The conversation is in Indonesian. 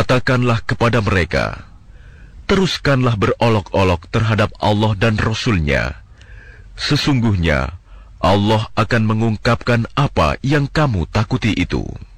Katakanlah kepada mereka, teruskanlah berolok-olok terhadap Allah dan Rasul-Nya. Sesungguhnya Allah akan mengungkapkan apa yang kamu takuti itu.